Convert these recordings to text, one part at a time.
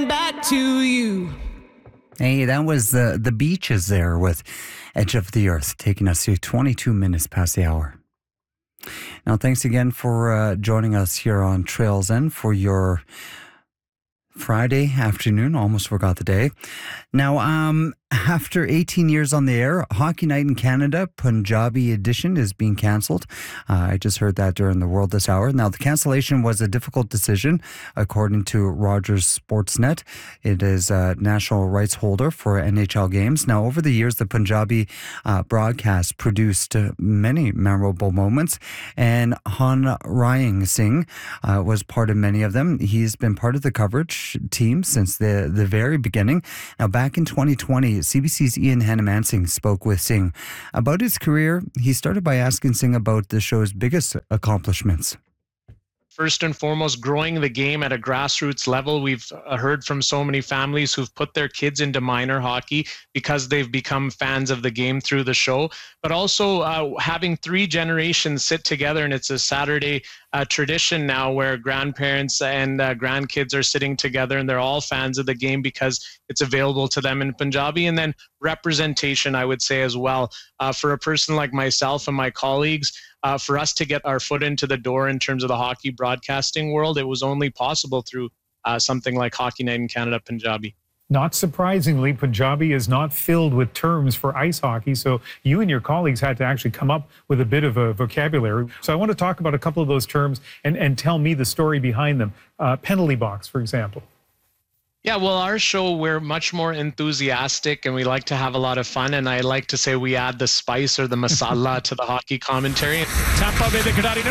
coming back to you. Hey, that was the Beaches there with Edge of the Earth, taking us to 22 minutes past the hour. Now, thanks again for joining us here on Trails End for your Friday afternoon. Almost forgot the day. Now, after 18 years on the air, Hockey Night in Canada, Punjabi edition, is being cancelled. I just heard that during the World this hour. Now, the cancellation was a difficult decision, according to Rogers Sportsnet. It is a national rights holder for NHL games. Now, over the years, the Punjabi broadcast produced many memorable moments, and Han Ryan Singh was part of many of them. He's been part of the coverage team since the very beginning. Now, back in 2020, CBC's Ian Hanomansing spoke with Singh about his career. He started by asking Singh about the show's biggest accomplishments. First and foremost, growing the game at a grassroots level. We've heard from so many families who've put their kids into minor hockey because they've become fans of the game through the show, but also having 3 generations sit together, and it's a Saturday tradition now where grandparents and grandkids are sitting together and they're all fans of the game because it's available to them in Punjabi. And then representation, I would say as well, for a person like myself and my colleagues, for us to get our foot into the door in terms of the hockey broadcasting world, it was only possible through something like Hockey Night in Canada Punjabi. Not surprisingly, Punjabi is not filled with terms for ice hockey, so you and your colleagues had to actually come up with a bit of a vocabulary. So I want to talk about a couple of those terms and tell me the story behind them. Penalty box, for example. Yeah, well, our show, we're much more enthusiastic and we like to have a lot of fun. And I like to say we add the spice or the masala to the hockey commentary. Tampa Bay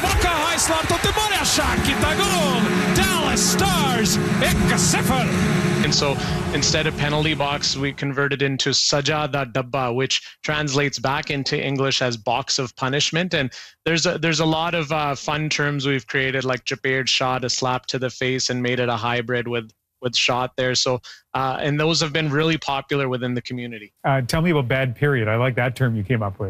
Dallas Stars 1-0. And so instead of penalty box, we converted into Sajada Dabba, which translates back into English as box of punishment. And there's a lot of fun terms we've created, like Japered shot, a slap to the face, and made it a hybrid with shot there. So, and those have been really popular within the community. Tell me about bad period. I like that term you came up with.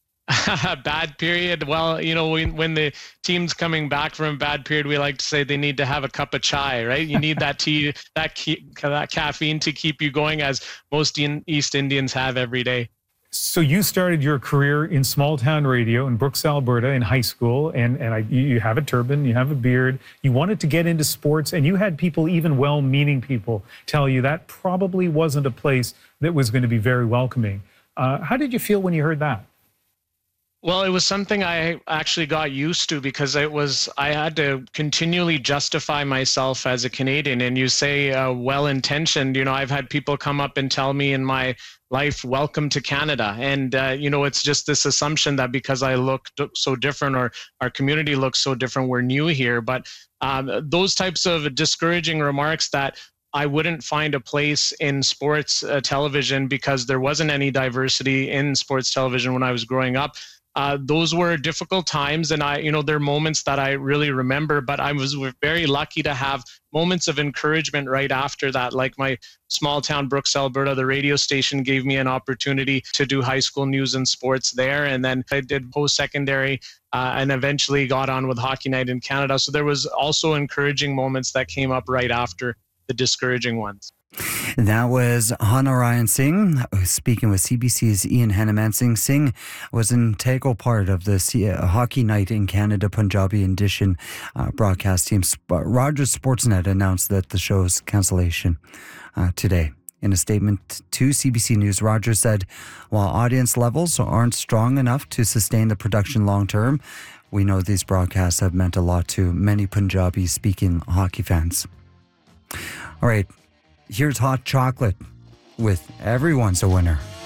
Bad period. Well, you know, when the team's coming back from a bad period, we like to say they need to have a cup of chai, right? You need that tea, that caffeine to keep you going, as most East Indians have every day. So you started your career in small town radio in Brooks, Alberta in high school, and you have a turban, you have a beard, you wanted to get into sports, and you had people, even well-meaning people, tell you that probably wasn't a place that was going to be very welcoming. How did you feel when you heard that? Well, it was something I actually got used to because I had to continually justify myself as a Canadian. And you say well-intentioned, you know, I've had people come up and tell me in my life, welcome to Canada. And, you know, it's just this assumption that because I look so different or our community looks so different, we're new here. But those types of discouraging remarks that I wouldn't find a place in sports television because there wasn't any diversity in sports television when I was growing up. Those were difficult times, and there are moments that I really remember, but I was very lucky to have moments of encouragement right after that. Like my small town, Brooks, Alberta, the radio station gave me an opportunity to do high school news and sports there. And then I did post-secondary and eventually got on with Hockey Night in Canada. So there was also encouraging moments that came up right after the discouraging ones. That was Han Ryan Singh speaking with CBC's Ian Hanomansing. Singh was an integral part of the Hockey Night in Canada Punjabi edition broadcast team. Rogers Sportsnet announced that the show's cancellation today. In a statement to CBC News, Rogers said, while audience levels aren't strong enough to sustain the production long term, we know these broadcasts have meant a lot to many Punjabi-speaking hockey fans. All right. Here's Hot Chocolate with Everyone's a Winner.